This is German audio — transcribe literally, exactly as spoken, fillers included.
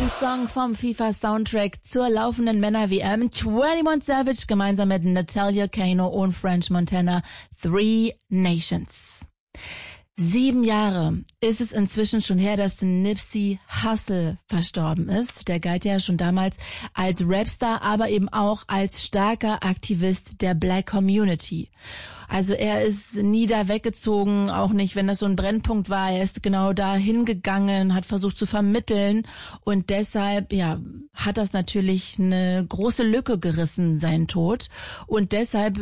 Song vom FIFA-Soundtrack zur laufenden Männer-W M. einundzwanzig Savage gemeinsam mit Natalia Kano und French Montana. Three Nations. Sieben Jahre ist es inzwischen schon her, dass Nipsey Hussle verstorben ist. Der galt ja schon damals als Rapstar, aber eben auch als starker Aktivist der Black Community. Also er ist nie da weggezogen, auch nicht, wenn das so ein Brennpunkt war. Er ist genau da hingegangen, hat versucht zu vermitteln und deshalb, ja, hat das natürlich eine große Lücke gerissen, sein Tod. Und deshalb